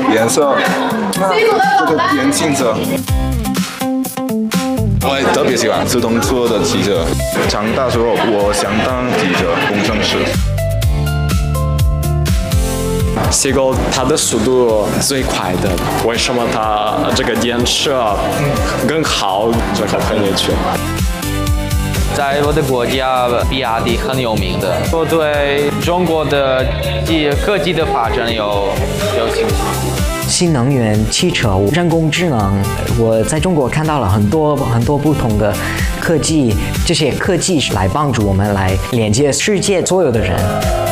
颜色，这个眼镜色。我特别喜欢自动车的汽车。长大之后，我想当记者、工程师。 西狗它的速度最快的，为什么它这个电池更好？这个很有趣。 在我的国家，比亚迪很有名的。我对中国的科技的发展有兴趣。 新能源汽车、人工智能，我在中国看到了很多不同的科技，这些科技来帮助我们来连接世界所有的人。